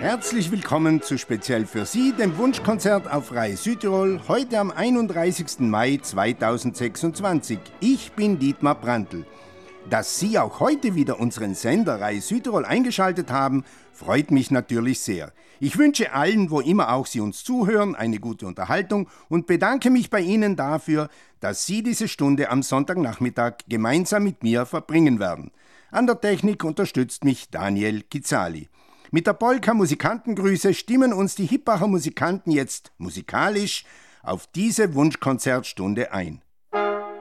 Herzlich willkommen zu speziell für Sie, dem Wunschkonzert auf Rai Südtirol, heute am 31. Mai 2026. Ich bin Dietmar Brandl. Dass Sie auch heute wieder unseren Sender Rai Südtirol eingeschaltet haben, freut mich natürlich sehr. Ich wünsche allen, wo immer auch Sie uns zuhören, eine gute Unterhaltung und bedanke mich bei Ihnen dafür, dass Sie diese Stunde am Sonntagnachmittag gemeinsam mit mir verbringen werden. An der Technik unterstützt mich Daniel Kizali. Mit der Polka-Musikantengrüße stimmen uns die Hippacher Musikanten jetzt musikalisch auf diese Wunschkonzertstunde ein.